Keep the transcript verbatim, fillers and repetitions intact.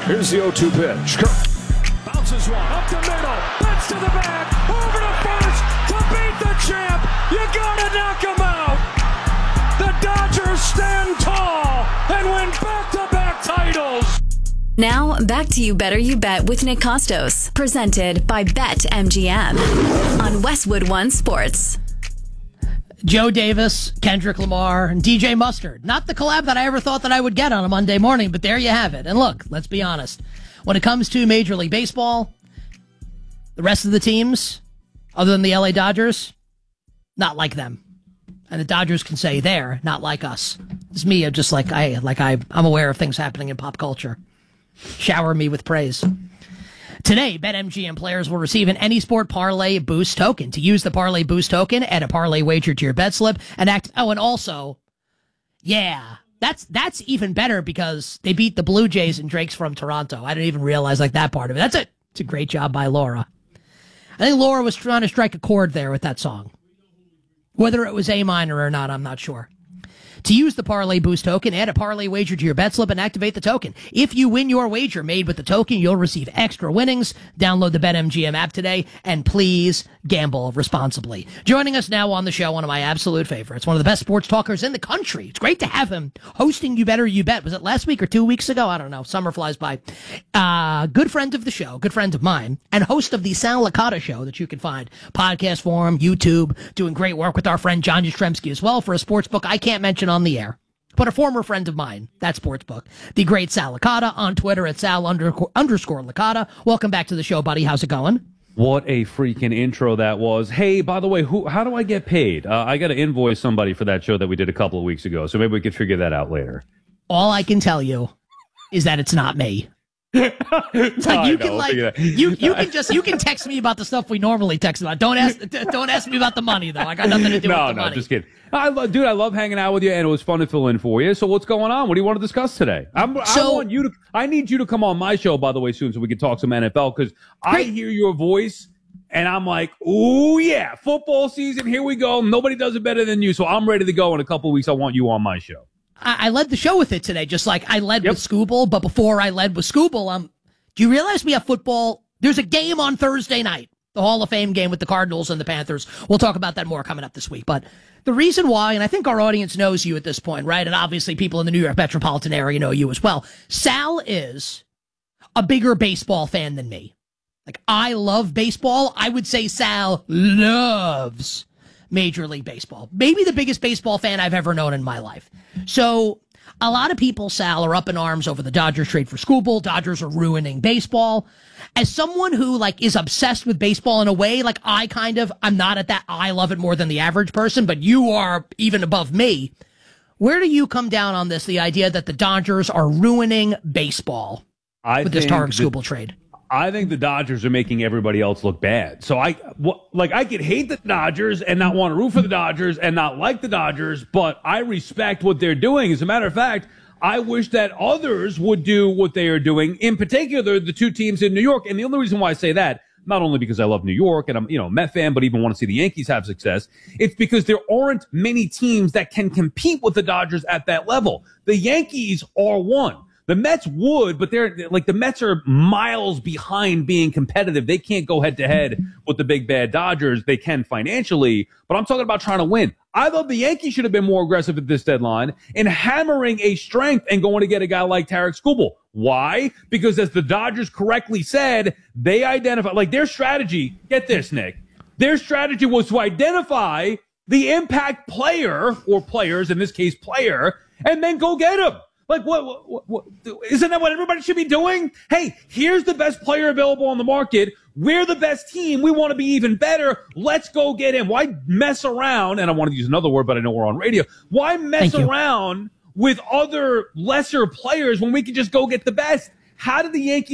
Here's the oh two pitch. Bounces one up the middle. Bats to the back. Over to first to beat the champ. You gotta knock him out. The Dodgers stand tall and win back-to-back titles. Now, back to You Better You Bet with Nick Costos, presented by BetMGM on Westwood One Sports. Joe Davis, Kendrick Lamar, and D J Mustard. Not the collab that I ever thought that I would get on a Monday morning, but there you have it. And look, let's be honest. When it comes to Major League Baseball, the rest of the teams, other than the L A Dodgers, not like them. And the Dodgers can say they're not like us. It's me, I'm just like I like I I'm aware of things happening in pop culture. Shower me with praise. Today, BetMGM players will receive an Any Sport Parlay Boost token. To use the Parlay Boost token, add a parlay wager to your bet slip and act. Oh, and also, yeah, that's that's even better because they beat the Blue Jays and Drake's from Toronto. I didn't even realize like that part of it. That's a it's a great job by Laura. I think Laura was trying to strike a chord there with that song. Whether it was A minor or not, I'm not sure. To use the Parlay Boost token, add a parlay wager to your bet slip and activate the token. If you win your wager made with the token, you'll receive extra winnings. Download the BetMGM app today, and please gamble responsibly. Joining us now on the show, one of my absolute favorites, one of the best sports talkers in the country. It's great to have him hosting You Better You Bet. Was it last week or two weeks ago? I don't know. Summer flies by. Uh, good friend of the show, good friend of mine, and host of the Sal Licata Show that you can find podcast form, YouTube, doing great work with our friend John Jastrzemski as well for a sports book I can't mention on the air, but a former friend of mine, that sports book, the great Sal Licata, on Twitter at Sal underscore, underscore Licata. Welcome back to the show, buddy. How's it going? What a freaking intro that was. Hey, by the way, who? How do I get paid? Uh, I got to invoice somebody for that show that we did a couple of weeks ago, so maybe we could figure that out later. All I can tell you is that it's not me. It's like you can like you you can just you can text me about the stuff we normally text about. Don't ask don't ask me about the money though. I got nothing to do no, with the no, money. No, just kidding. I love, dude, I love hanging out with you, and it was fun to fill in for you. So what's going on? What do you want to discuss today? I'm, so, I want you to. I need you to come on my show, by the way, soon, so we can talk some N F L because I hear your voice. And I'm like, ooh, yeah, football season, here we go. Nobody does it better than you. So I'm ready to go in a couple of weeks. I want you on my show. I, I led the show with it today, just like I led yep. with Scooble. But before I led with Scooble, um, do you realize we have football? There's a game on Thursday night, the Hall of Fame game with the Cardinals and the Panthers. We'll talk about that more coming up this week. But the reason why, and I think our audience knows you at this point, right? And obviously people in the New York metropolitan area know you as well. Sal is a bigger baseball fan than me. Like, I love baseball. I would say Sal loves Major League Baseball. Maybe the biggest baseball fan I've ever known in my life. So a lot of people, Sal, are up in arms over the Dodgers trade for Scooble. Dodgers are ruining baseball. As someone who, like, is obsessed with baseball in a way, like, I kind of, I'm not at that, I love it more than the average person, but you are even above me. Where do you come down on this, the idea that the Dodgers are ruining baseball I with this Tarek Scooble trade? I think the Dodgers are making everybody else look bad. So I, like, I could hate the Dodgers and not want to root for the Dodgers and not like the Dodgers, but I respect what they're doing. As a matter of fact, I wish that others would do what they are doing, in particular, the two teams in New York. And the only reason why I say that, not only because I love New York and I'm, you know, a Met fan, but even want to see the Yankees have success, it's because there aren't many teams that can compete with the Dodgers at that level. The Yankees are one. The Mets would, but they're like the Mets are miles behind being competitive. They can't go head to head with the big bad Dodgers. They can financially, but I'm talking about trying to win. I thought the Yankees should have been more aggressive at this deadline in hammering a strength and going to get a guy like Tarek Scooble. Why? Because as the Dodgers correctly said, they identify, like their strategy, get this, Nick, their strategy was to identify the impact player or players, in this case player, and then go get him. Like, what, what, what, isn't that what everybody should be doing? Hey, here's the best player available on the market. We're the best team. We want to be even better. Let's go get him. Why mess around? And I wanted to use another word, but I know we're on radio. Why mess around with other lesser players when we can just go get the best? How did the Yankees